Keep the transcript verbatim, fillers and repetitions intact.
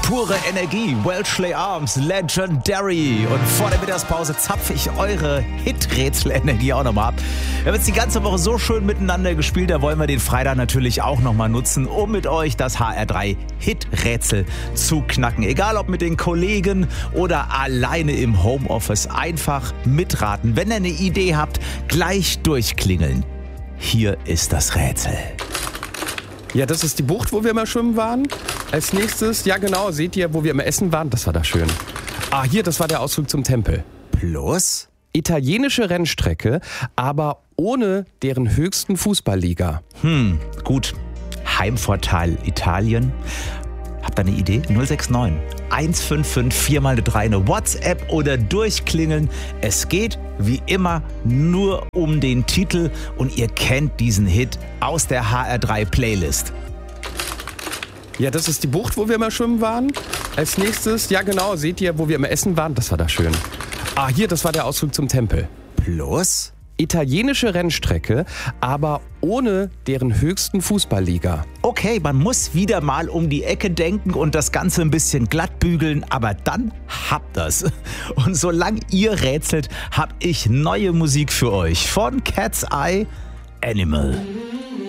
Pure Energie, Welshly Arms, Legendary. Und vor der Mittagspause zapfe ich eure Hit-Rätsel-Energie auch nochmal ab. Wir haben jetzt die ganze Woche so schön miteinander gespielt, da wollen wir den Freitag natürlich auch nochmal nutzen, um mit euch das H R drei Hit-Rätsel zu knacken. Egal ob mit den Kollegen oder alleine im Homeoffice, einfach mitraten. Wenn ihr eine Idee habt, gleich durchklingeln. Hier ist das Rätsel. Ja, das ist die Bucht, wo wir immer schwimmen waren. Als nächstes, ja genau, seht ihr, wo wir immer essen waren? Das war da schön. Ah, hier, das war der Ausflug zum Tempel. Plus? Italienische Rennstrecke, aber ohne deren höchsten Fußballliga. Hm, gut. Heimvorteil Italien. Habt ihr eine Idee? null sechs neun eins fünf fünf vier mal drei, eine WhatsApp oder durchklingeln. Es geht wie immer nur um den Titel und ihr kennt diesen Hit aus der H R drei Playlist. Ja, das ist die Bucht, wo wir immer schwimmen waren. Als nächstes, ja genau, seht ihr, wo wir immer essen waren? Das war da schön. Ah, hier, das war der Ausflug zum Tempel. Plus? Italienische Rennstrecke, aber ohne deren höchsten Fußballliga. Okay, man muss wieder mal um die Ecke denken und das Ganze ein bisschen glatt bügeln, aber dann habt ihr's. Und solange ihr rätselt, hab ich neue Musik für euch von Cat's Eye, Animal.